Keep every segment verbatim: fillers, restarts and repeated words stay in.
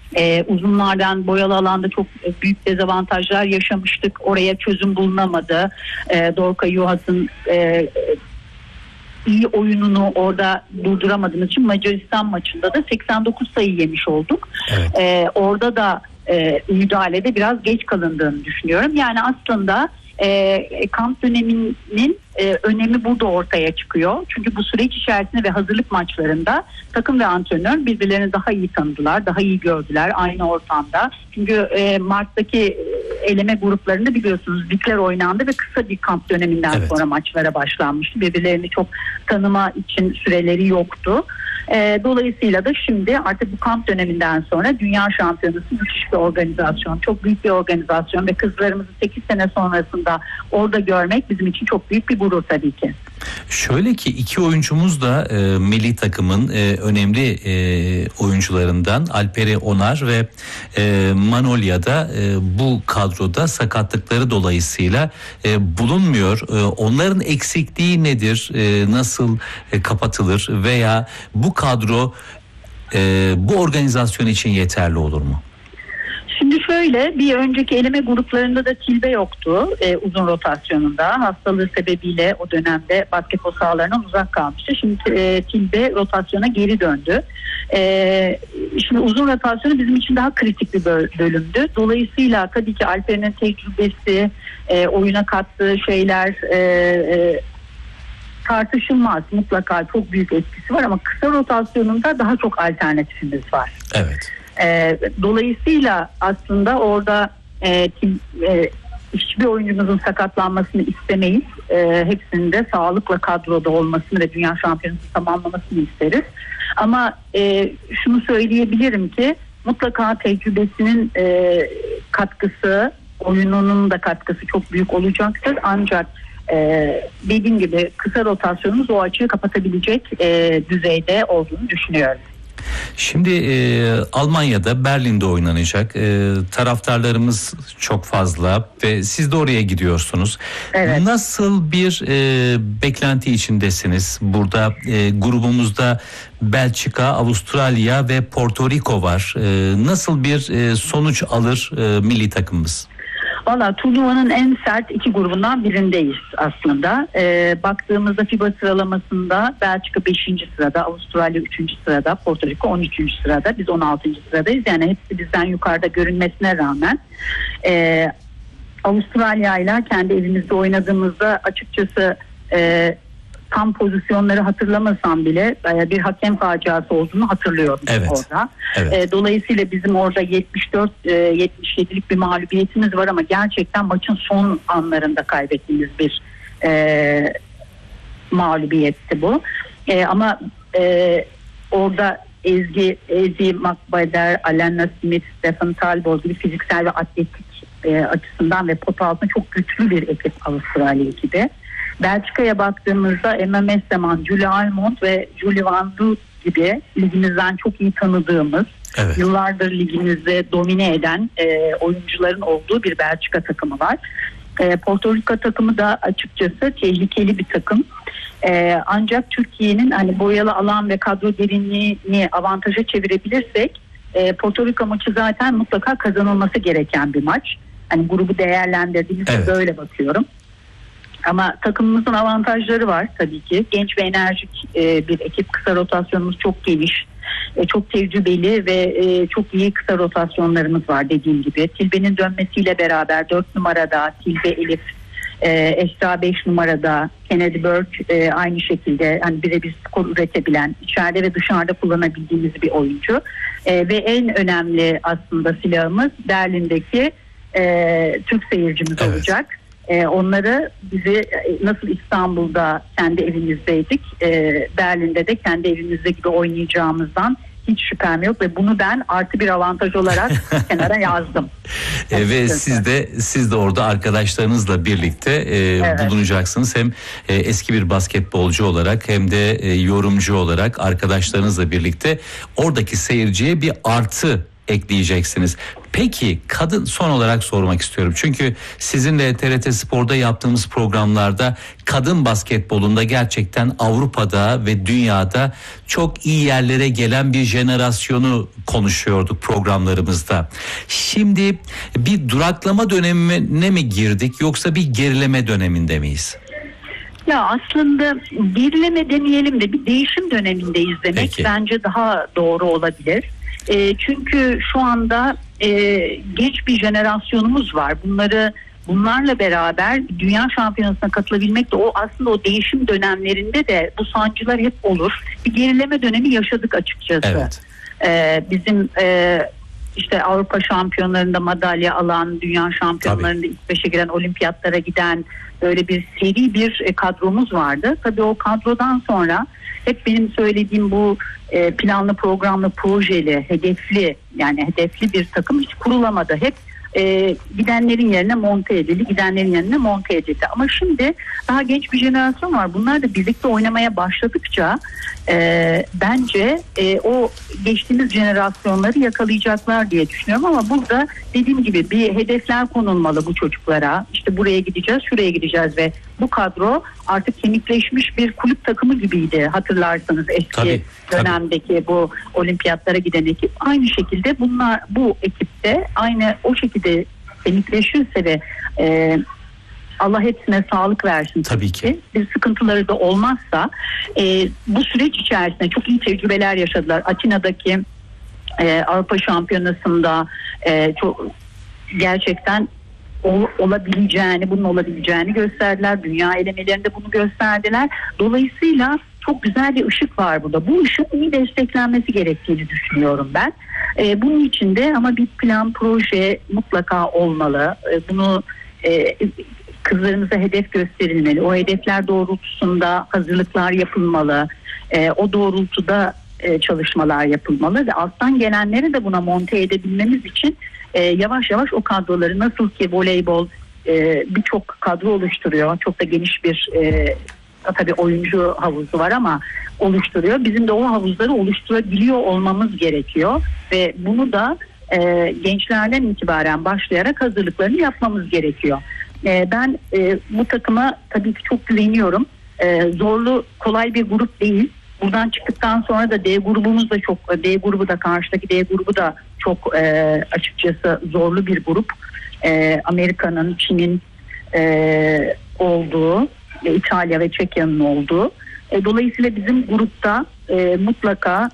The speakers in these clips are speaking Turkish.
Ee, uzunlardan boyalı alanda çok büyük dezavantajlar yaşamıştık. Oraya çözüm bulunamadı. Ee, Dorka Juhas'ın e, iyi oyununu orada durduramadığımız için Macaristan maçında da seksen dokuz sayı yemiş olduk. Evet. Ee, orada da e, müdahalede biraz geç kalındığını düşünüyorum. Yani aslında E, kamp döneminin e, önemi burada ortaya çıkıyor. Çünkü bu süreç içerisinde ve hazırlık maçlarında takım ve antrenör birbirlerini daha iyi tanıdılar, daha iyi gördüler aynı ortamda. Çünkü e, Mart'taki eleme gruplarında biliyorsunuz ligler oynandı ve kısa bir kamp döneminden evet. sonra maçlara başlanmıştı. Birbirlerini çok tanıma için süreleri yoktu. E, dolayısıyla da şimdi artık bu kamp döneminden sonra Dünya Şampiyonası müthiş bir organizasyon, çok büyük bir organizasyon ve kızlarımızı sekiz sene sonrasında orada görmek bizim için çok büyük bir gurur tabii ki. Şöyle ki iki oyuncumuz da e, milli takımın e, önemli e, oyuncularından Alperi Onar ve e, Manolya'da e, bu kadroda sakatlıkları dolayısıyla e, bulunmuyor. E, onların eksikliği nedir? E, nasıl e, kapatılır veya bu kadro e, bu organizasyon için yeterli olur mu? Şimdi şöyle, bir önceki eleme gruplarında da Tilbe yoktu e, uzun rotasyonunda. Hastalığı sebebiyle o dönemde basketbol sahalarından uzak kalmıştı. Şimdi e, Tilbe rotasyona geri döndü. E, şimdi uzun rotasyonu bizim için daha kritik bir bölümdü. Dolayısıyla tabii ki Alper'in tecrübesi, e, oyuna kattığı şeyler e, e, tartışılmaz. Mutlaka çok büyük etkisi var ama kısa rotasyonunda daha çok alternatifimiz var. Evet. E, dolayısıyla aslında orada e, e, hiçbir oyuncumuzun sakatlanmasını istemeyiz. E, hepsinin de sağlıkla kadroda olmasını ve dünya şampiyonası tamamlamasını isteriz. Ama e, şunu söyleyebilirim ki mutlaka tecrübesinin e, katkısı, oyununun da katkısı çok büyük olacaktır. Ancak e, dediğim gibi kısa rotasyonumuz o açığı kapatabilecek e, düzeyde olduğunu düşünüyorum. Şimdi e, Almanya'da Berlin'de oynanacak. E, taraftarlarımız çok fazla ve siz de oraya gidiyorsunuz. Evet. Nasıl bir e, beklenti içindesiniz? Burada e, grubumuzda Belçika, Avustralya ve Porto Rico var. E, nasıl bir e, sonuç alır e, milli takımımız? Valla turnuvanın en sert iki grubundan birindeyiz aslında. Ee, baktığımızda FIBA sıralamasında Belçika beşinci sırada, Avustralya üçüncü sırada, Porto Rico on üçüncü sırada. Biz on altıncı sıradayız. Yani hepsi bizden yukarıda görünmesine rağmen e, Avustralya ile kendi evimizde oynadığımızda açıkçası e, tam pozisyonları hatırlamasam bile bir hakem faciası olduğunu hatırlıyorum evet. orada. Evet. E, dolayısıyla bizim orada yetmiş dört yetmiş yedilik bir mağlubiyetimiz var ama gerçekten maçın son anlarında kaybettiğimiz bir e, mağlubiyetti bu. E, ama e, orada Ezgi, Ezgi Makbader, Alena Smith, Stefan Talbot gibi fiziksel ve atletik e, açısından ve pot altında çok güçlü bir ekip Avustralya ekibi. Belçika'ya baktığımızda Emma Messeman, Julie Almond ve Julie Van Du gibi ligimizden çok iyi tanıdığımız, evet. yıllardır ligimizde domine eden e, oyuncuların olduğu bir Belçika takımı var. E, Porto Rico takımı da açıkçası tehlikeli bir takım. E, ancak Türkiye'nin hani boyalı alan ve kadro derinliğini avantaja çevirebilirsek e, Porto Rico maçı zaten mutlaka kazanılması gereken bir maç. Hani grubu değerlendirdiğimizde evet. böyle bakıyorum. Ama takımımızın avantajları var tabii ki. Genç ve enerjik e, bir ekip. Kısa rotasyonumuz çok geniş. E, çok tecrübeli ve e, çok iyi kısa rotasyonlarımız var dediğim gibi. Tilbe'nin dönmesiyle beraber dört numarada Tilbe Elif, e, Esra beş numarada, Kennedy Burke e, aynı şekilde hani birebir skor üretebilen, içeride ve dışarıda kullanabildiğimiz bir oyuncu. E, ve en önemli aslında silahımız Berlin'deki e, Türk seyircimiz evet. olacak. Ee, onları bizi nasıl İstanbul'da kendi evimizdeydik, e, Berlin'de de kendi evimizde gibi oynayacağımızdan hiç şüphem yok ve bunu ben artı bir avantaj olarak kenara yazdım. E, ve siz de siz de orada arkadaşlarınızla birlikte e, evet. bulunacaksınız. Hem e, eski bir basketbolcu olarak hem de e, yorumcu olarak arkadaşlarınızla birlikte oradaki seyirciye bir artı ekleyeceksiniz. Peki kadın, son olarak sormak istiyorum. Çünkü sizinle T R T Spor'da yaptığımız programlarda kadın basketbolunda gerçekten Avrupa'da ve dünyada çok iyi yerlere gelen bir jenerasyonu konuşuyorduk programlarımızda. Şimdi bir duraklama dönemine mi girdik yoksa bir gerileme döneminde miyiz? Ya aslında gerileme demeyelim de bir değişim dönemindeyiz demek Peki. bence daha doğru olabilir. E, çünkü şu anda e, genç bir jenerasyonumuz var. Bunları bunlarla beraber dünya şampiyonasına katılabilmek de o aslında o değişim dönemlerinde de bu sancılar hep olur. Bir gerileme dönemi yaşadık açıkçası. Evet. E, bizim e, işte Avrupa şampiyonlarında madalya alan, dünya şampiyonlarında ilk beşe giren, olimpiyatlara giden böyle bir seri bir e, kadromuz vardı. Tabii o kadrodan sonra hep benim söylediğim bu e, planlı, programlı, projeli, hedefli, yani hedefli bir takım hiç kurulamadı. Hep e, gidenlerin yerine monte edildi, gidenlerin yerine monte edildi. Ama şimdi daha genç bir jenerasyon var. Bunlar da birlikte oynamaya başladıkça e, bence e, o geçtiğimiz jenerasyonları yakalayacaklar diye düşünüyorum. Ama burada dediğim gibi bir hedefler konulmalı bu çocuklara. İşte buraya gideceğiz, şuraya gideceğiz ve bu kadro artık kemikleşmiş bir kulüp takımı gibiydi. Hatırlarsanız eski Tabii, dönemdeki tabii. Bu olimpiyatlara giden ekip aynı şekilde bunlar, bu ekipte aynı o şekilde kemikleşirse ve e, Allah hepsine sağlık versin. Tabii ki. Bir sıkıntıları da olmazsa e, bu süreç içerisinde çok iyi tecrübeler yaşadılar. Atina'daki e, Avrupa Şampiyonası'nda e, çok gerçekten ol, olabileceğini, bunun olabileceğini gösterdiler. Dünya elemelerinde bunu gösterdiler. Dolayısıyla çok güzel bir ışık var burada. Bu ışık iyi desteklenmesi gerektiğini düşünüyorum ben. E, bunun için de ama bir plan, proje mutlaka olmalı. E, bunu e, kızlarımıza hedef gösterilmeli. O hedefler doğrultusunda hazırlıklar yapılmalı. E, o doğrultuda e, çalışmalar yapılmalı ve alttan gelenleri de buna monte edebilmemiz için e, yavaş yavaş o kadroları, nasıl ki voleybol e, birçok kadro oluşturuyor. Çok da geniş bir e, tabii oyuncu havuzu var ama oluşturuyor. Bizim de o havuzları oluşturabiliyor olmamız gerekiyor ve bunu da e, gençlerden itibaren başlayarak hazırlıklarını yapmamız gerekiyor. E, ben e, bu takıma tabii ki çok güveniyorum. E, zorlu, kolay bir grup değil. Buradan çıktıktan sonra da D grubumuz da çok, D grubu da karşıdaki D grubu da çok e, açıkçası zorlu bir grup. E, Amerika'nın, Çin'in e, olduğu, İtalya ve Çekya'nın olduğu. E, dolayısıyla bizim grupta e, mutlaka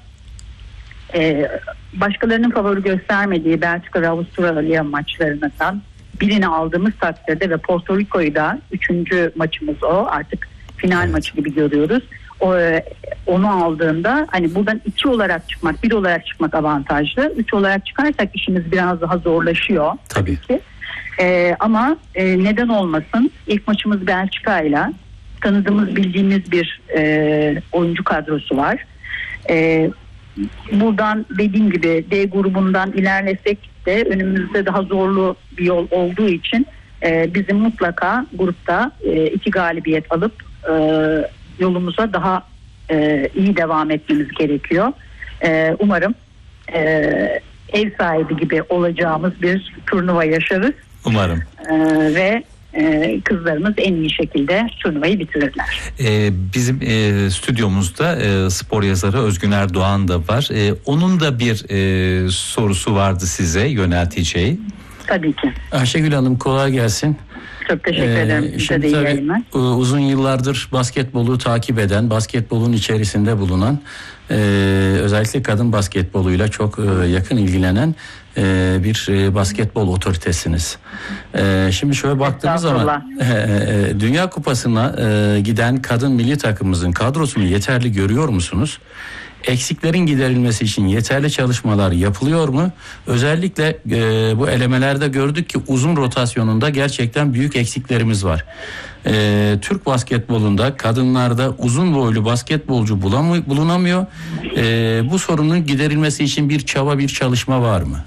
e, başkalarının favori göstermediği Belçika ve Avustralya maçlarından birini aldığımız takdirde ve Porto Rico'yu da üçüncü maçımız o, artık final evet. maçı gibi görüyoruz. O, onu aldığında hani buradan iki olarak çıkmak, bir olarak çıkmak avantajlı. Üç olarak çıkarsak işimiz biraz daha zorlaşıyor tabii, tabii ki. Ee, ama e, neden olmasın? İlk maçımız Belçika'yla, tanıdığımız, bildiğimiz bir e, oyuncu kadrosu var. E, buradan dediğim gibi D grubundan ilerlesek de önümüzde daha zorlu bir yol olduğu için e, bizim mutlaka grupta e, iki galibiyet alıp e, yolumuza daha e, iyi devam etmemiz gerekiyor. E, umarım e, ev sahibi gibi olacağımız bir turnuva yaşarız. Umarım. Ee, ve e, kızlarımız en iyi şekilde turnuvayı bitirirler. Ee, bizim e, stüdyomuzda e, spor yazarı Özgün Erdoğan da var. E, onun da bir e, sorusu vardı size yönelteceği. Tabii ki. Ayşegül Hanım, kolay gelsin. Çok teşekkür ee, ederim. Size de iyi yayınlar. Uzun yıllardır basketbolu takip eden, basketbolun içerisinde bulunan, e, özellikle kadın basketboluyla çok e, yakın ilgilenen e, bir e, basketbol otoritesiniz. E, şimdi şöyle baktığımız zaman e, e, Dünya Kupası'na e, giden kadın milli takımımızın kadrosunu yeterli görüyor musunuz? Eksiklerin giderilmesi için yeterli çalışmalar yapılıyor mu? Özellikle e, bu elemelerde gördük ki uzun rotasyonunda gerçekten büyük eksiklerimiz var. E, Türk basketbolunda kadınlarda uzun boylu basketbolcu bulamı- bulunamıyor. E, bu sorunun giderilmesi için bir çaba, bir çalışma var mı?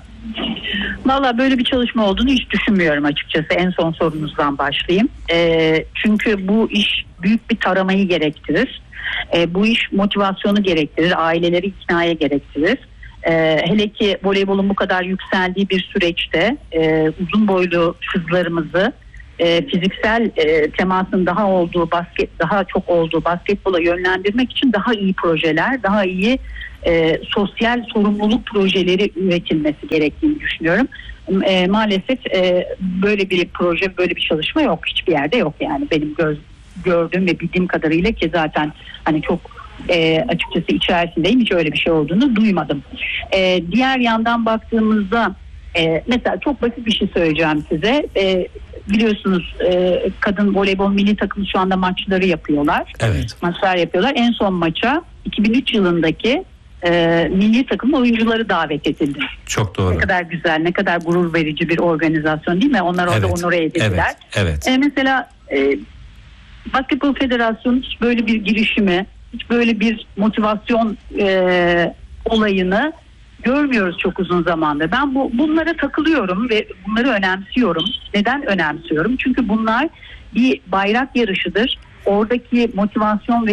Valla böyle bir çalışma olduğunu hiç düşünmüyorum açıkçası. En son sorunuzdan başlayayım. E, çünkü bu iş büyük bir taramayı gerektirir. E, bu iş motivasyonu gerektirir, aileleri iknaya gerektirir. Ee, hele ki voleybolun bu kadar yükseldiği bir süreçte e, uzun boylu kızlarımızı e, fiziksel e, temasın daha olduğu basket daha çok olduğu basketbola yönlendirmek için daha iyi projeler, daha iyi e, sosyal sorumluluk projeleri üretilmesi gerektiğini düşünüyorum. E, maalesef e, böyle bir proje, böyle bir çalışma yok, hiçbir yerde yok yani benim göz, gördüğüm ve bildiğim kadarıyla, ki zaten hani çok E, açıkçası içerisindeyim, hiç öyle bir şey olduğunu duymadım. E, diğer yandan baktığımızda e, mesela çok basit bir şey söyleyeceğim size. E, biliyorsunuz e, kadın voleybol milli takımı şu anda maçları yapıyorlar. Evet. Maçlar yapıyorlar. En son maça iki bin üç yılındaki e, milli takımın oyuncuları davet edildi. Çok doğru. Ne kadar güzel, ne kadar gurur verici bir organizasyon değil mi? Onlar orada Evet, onore edildiler. Evet. evet. E, mesela e, Basketbol Federasyonu hiç böyle bir girişimi, hiç böyle bir motivasyon e, olayını görmüyoruz çok uzun zamandır. Ben bu bunlara takılıyorum ve bunları önemsiyorum. Neden önemsiyorum? Çünkü bunlar bir bayrak yarışıdır. Oradaki motivasyon ve